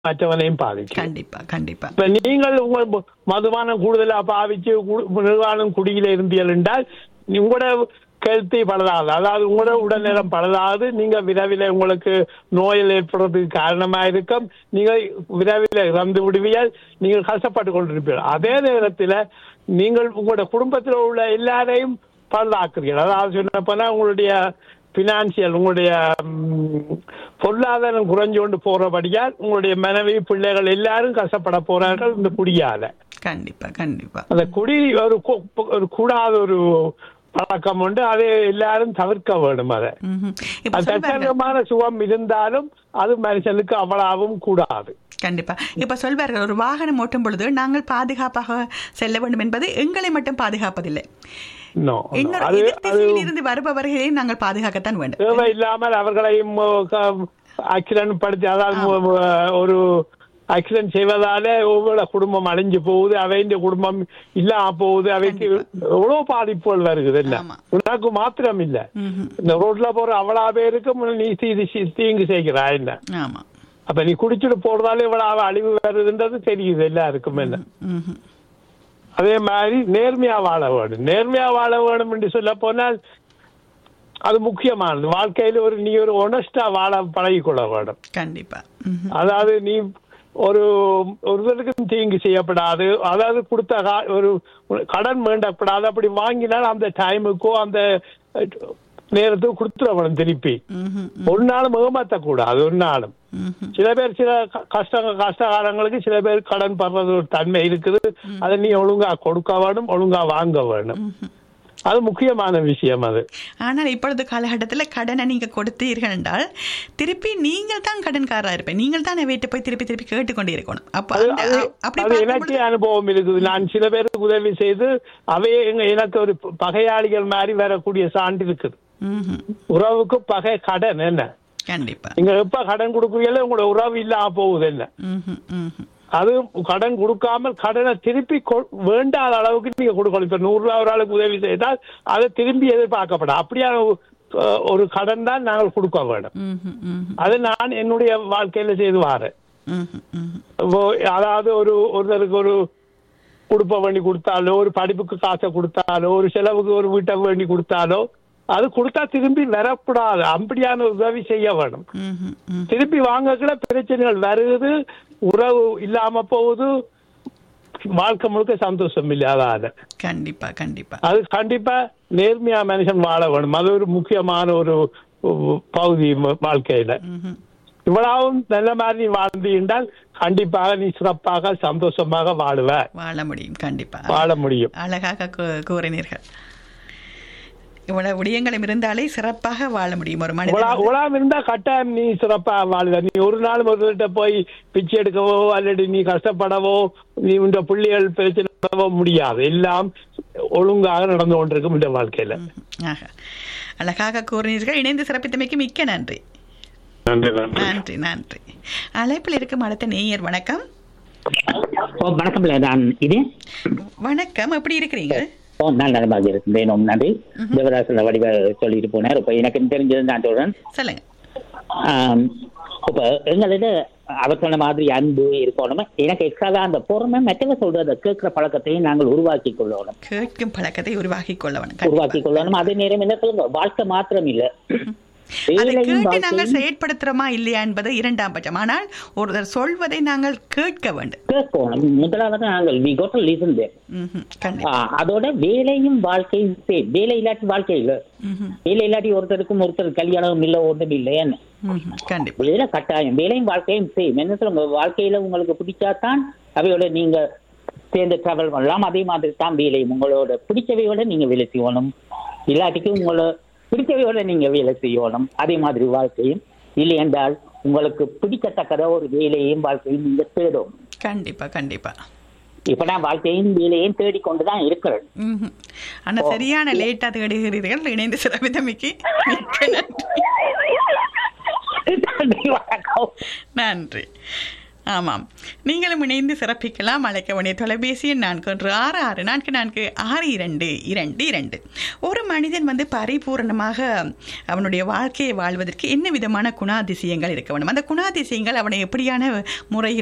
மற்றவனையும் பாதிக்கும். கண்டிப்பா கண்டிப்பா. இப்ப நீங்கள் உங்கள் மதுபானம் கூடுதலா பாவிச்சு நிர்வாணம் குடியில இருந்தீர்கள் என்றால் உங்களோட கழுத்தை பழுதாது, அதாவது உங்களோட உடல்நலம் பழுதாது, நீங்க விரைவில் உங்களுக்கு நோயில் ஏற்படுறதுக்கு காரணமா இருக்கும். நீங்க விரைவில் இறந்து விடுவீர்கள், நீங்கள் கஷ்டப்பட்டு கொண்டிருப்பீர்கள். அதே நேரத்தில் நீங்கள் உங்களோட குடும்பத்தில் உள்ள எல்லாரையும் பழுதாக்குறீர்கள். அதாவது சொன்ன போனா உங்களுடைய பினான்சியல், உங்களுடைய பொருளாதாரம் குறைஞ்சு கொண்டு போறபடியால் உங்களுடைய மனைவி பிள்ளைகள் எல்லாரும் கஷ்டப்பட போறார்கள் இந்த குடியால. கண்டிப்பா கண்டிப்பா. அந்த குடி ஒரு கூடாத ஒரு பழக்கம் உண்டு, அதை எல்லாரும் தவிர்க்க வேண்டும். அதை தற்செயலமான சுகம் இருந்தாலும் அது மனுஷனுக்கு அவ்வளவும் கூடாது. கண்டிப்பா. இப்ப சொல்வார்கள், ஒரு வாகனம் ஓட்டும் பொழுது நாங்கள் பாதுகாப்பாக செல்ல வேண்டும் என்பது எங்களை மட்டும் பாதுகாப்பதில்லை, இருந்து வருபவர்களையும் நாங்கள் பாதுகாக்கத்தான் வேண்டும். தேவை இல்லாமல் அவர்களையும் ஆக்சிடென்ட் படுத்தி, அதாவது ஒரு ஆக்சிடென்ட் செய்வதால ஒவ்வொரு குடும்பம் அழிஞ்சு போகுது, அவைஇந்த குடும்பம் இல்லாம போகுது, அவைக்கு எவ்வளவு பாதிப்புகள் வருகுது. இல்ல உனக்கு மாத்திரம் இல்ல, இந்த ரோட்ல போற அவ்வளவு பேருக்கு நீ தீங்கு செய்கிறா என்ன. அப்ப நீ குடிச்சுட்டு போறதால இவ்வளவு அழிவு வருதுன்றது தெரியுது எல்லாருக்கும். என்ன அதே மாதிரி நேர்மையா வாழ வேணும். நேர்மையா வாழ வேணும் என்று சொல்ல போனால் அது முக்கியமானது. வாழ்க்கையில நீ ஒரு ஒனஸ்டா வாழ பழகிக்கொள்ள வேணும். கண்டிப்பா. அதாவது நீ ஒருவருக்கும் தீங்கு செய்யப்படாது, அதாவது கொடுத்த ஒரு கடன் வேண்டப்படாது. அப்படி வாங்கினால் அந்த டைமுக்கோ அந்த நேரத்துக்கு கொடுத்துடணும் திருப்பி. ஒரு நாளும் ஏமாத்த கூடாது. ஒரு நாளும் சில பேர் சில கஷ்டகாலங்களுக்கு சில பேர் கடன் படுறது ஒரு தன்மை இருக்குது. அதை நீ ஒழுங்கா கொடுக்க வேணும், ஒழுங்கா வாங்க வேணும். அது முக்கியமான விஷயம். அது ஆனால் இப்பொழுது காலகட்டத்தில் கடனை நீங்க கொடுத்தீர்கள் என்றால் திருப்பி நீங்கள் தான் கடன்காரா இருப்பேன், நீங்கள் தான் வீட்டு போய் திருப்பி திருப்பி கேட்டுக்கொண்டே இருக்கணும். அப்ப எனக்கு அனுபவம் இருக்குது. நான் சில பேருக்கு உதவி செய்து அவையே எனக்கு ஒரு பகையாளிகள் மாதிரி வரக்கூடிய சான்று இருக்குது. உறவுக்கு பகை கடன் என்ன. கண்டிப்பா. நீங்க எப்ப கடன் கொடுக்குறீங்களோ உங்களோட உறவு இல்லாம போகுது என்ன. அது கடன் கொடுக்காமல் கடனை திருப்பி வேண்டாத அளவுக்கு நீங்க கொடுக்கணும். இப்ப 100 ரூபாய் ஒரு ஆளுக்கு உதவி செய்தால் அதை திரும்பி எதிர்பார்க்கப்படும். அப்படியான ஒரு கடன் தான் நாங்கள் கொடுக்க வேண்டும். அது நான் என்னுடைய வாழ்க்கையில செய்து வாரேன். அதாவது ஒருத்தருக்கு ஒரு உடுப்ப வேண்டி கொடுத்தாலோ, ஒரு படிப்புக்கு காசை கொடுத்தாலோ, ஒரு செலவுக்கு ஒரு வீட்டை வேண்டி கொடுத்தாலோ, அது கொடுத்தா திரும்பி வரக்கூடாது. அப்படியான உதவி செய்ய வேணும். திருப்பி வாங்கக்கூட பிரச்சனைகள் வருது, உறவு இல்லாம போகுது, வாழ்க்கை முழுக்க சந்தோஷம் இல்லாத. கண்டிப்பா கண்டிப்பா. அது கண்டிப்பா நேர்மையா மனுஷன் வாழ வேணும். அது ஒரு முக்கியமான ஒரு பகுதி வாழ்க்கையில. இவ்வளவும் நல்ல மாதிரி நீ வாழ்ந்து என்றால் கண்டிப்பாக நீ சிறப்பாக சந்தோஷமாக வாழ முடியும். கண்டிப்பா வாழ முடியும். அழகாக கூறினீர்கள். இவ்வளவு விடயங்களும் இருந்தாலே சிறப்பாக வாழ முடியும். ஒரு மனிதன் உலகம் இருந்தா கட்டாயம் நீ சிறப்பாக வாழுவ. நீ ஒரு நாள் ஒருவர்கிட்ட போய் பிச்சை எடுக்கவோ அல்லது நீ கஷ்டப்படவோ நீ இந்த பிள்ளைகள் பிரச்சனை முடியாது. எல்லாம் ஒழுங்காக நடந்து கொண்டிருக்கும் இந்த வாழ்க்கையில. அழகாக கூறினீர்கள். இணைந்து சிறப்பித்தமைக்கு மிக்க நன்றி. நன்றி நன்றி. அழைப்பில் இருக்கும் அடுத்த நேயர். வணக்கம். வணக்கம், எப்படி இருக்கிறீங்க? நான் நலமாக இருக்கின்றேன். நன்றி. தேவதாசன் வடிவ சொல்லிட்டு போனார். இப்ப எனக்கு தெரிஞ்சது நான் சொல்றேன். சொல்லுங்க. இப்ப எங்களோட அவர் சொன்ன மாதிரி அன்பு இருக்கணும். எனக்கு எக்ஸ்ட்ராவா அந்த பொறுமை மற்றவர் சொல்றத கேட்கிற பழக்கத்தையும் நாங்கள் உருவாக்கி கொள்ளணும். கேட்கும் பழக்கத்தை உருவாக்கி கொள்ளணும். அதே நேரம் என்ன சொல்லுங்க, வாழ்க்கை மாத்திரம் இல்ல, நாங்கள் செயற்படுத்துறோமா இல்லையா என்பது இரண்டாம் பட்சம். ஆனால் ஒருத்தர் சொல்வதை நாங்கள் கேட்க வேண்டும். கேட்கணும். முதலாவது நாங்கள் அதோட வேலையும் வாழ்க்கையும் சேம். வேலை இல்லாட்டி வாழ்க்கை இல்லை. வேலை இல்லாட்டி ஒருத்தர் கல்யாணம் இல்லை, ஒன்றும் இல்லை. என்ன வேலை கட்டாயம், வேலையும் வாழ்க்கையும் சேம். என்ன சொல்லுங்க, வாழ்க்கையில உங்களுக்கு பிடிச்சாதான் அவையோட நீங்க சேர்ந்து டிராவல் பண்ணலாம். அதே மாதிரி தான் வேலையும் உங்களோட பிடிச்சவையோட நீங்க வேலை செய்யணும். இல்லாட்டிக்கு உங்களோட பிடிச்சவையோட நீங்க வேலை செய்யணும். அதே மாதிரி வாழ்க்கையும் இல்லை என்றால் உங்களுக்கு பிடிக்கத்தக்கத ஒரு வேலையும் வாழ்க்கையும் நீங்க தேடும். கண்டிப்பா கண்டிப்பா. இப்ப நான் வாழ்க்கையும் வேலையும் தேடிக்கொண்டுதான் இருக்கிறேன். ஆனா சரியான லேட்டா தேடுகிறீர்கள். இணைந்து சிறப்பித்தமைக்கு நன்றி. ஆமாம், நீங்களும் இணைந்து சிறப்பிக்கலாம். அழைக்க வேண்டிய தொலைபேசி எண் 4166444222. ஒரு மனிதன் பரிபூரணமாக அவனுடைய வாழ்க்கையை வாழ்வதற்கு என்ன விதமான குணாதிசயங்கள் இருக்க வேண்டும், அந்த குணாதிசயங்கள் அவனை எப்படியான முறையில்